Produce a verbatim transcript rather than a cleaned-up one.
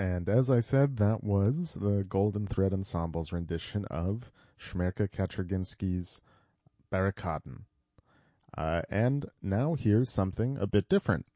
And as I said, that was the Golden Thread Ensemble's rendition of Shmerka Kaczerginski's Barrikaden. Uh, and now here's something a bit different.